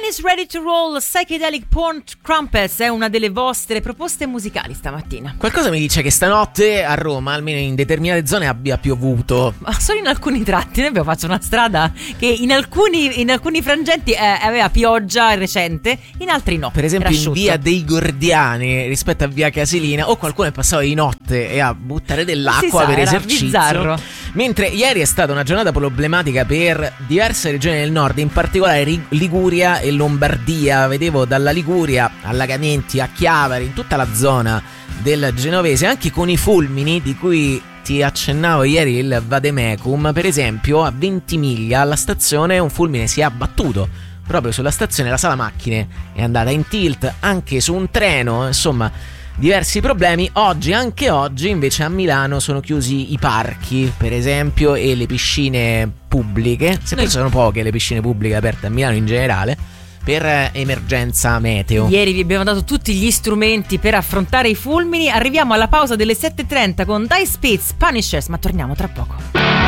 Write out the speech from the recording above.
is ready to roll. Psychedelic Porn Crumpets è una delle vostre proposte musicali stamattina. Qualcosa mi dice che stanotte a Roma, almeno in determinate zone, abbia piovuto. Ma solo in alcuni tratti. Noi abbiamo fatto una strada che in alcuni frangenti aveva pioggia recente, in altri no. Per esempio in via dei Gordiani rispetto a via Casilina, o qualcuno è passato di notte e a buttare dell'acqua per esercizio. Bizzarro. Mentre ieri è stata una giornata problematica per diverse regioni del nord, in particolare Liguria e Lombardia. Vedevo dalla Liguria allagamenti a Chiavari, in tutta la zona del genovese, anche con i fulmini di cui ti accennavo ieri, il Vademecum. Per esempio a Ventimiglia alla stazione un fulmine si è abbattuto proprio sulla stazione, la sala macchine è andata in tilt, anche su un treno, insomma diversi problemi. Anche oggi invece a Milano sono chiusi i parchi, per esempio, e le piscine pubbliche, seppur sono poche le piscine pubbliche aperte a Milano in generale, per emergenza meteo. Ieri vi abbiamo dato tutti gli strumenti per affrontare i fulmini. Arriviamo alla pausa delle 7:30 con Dice Spitz, Punishers, ma torniamo tra poco.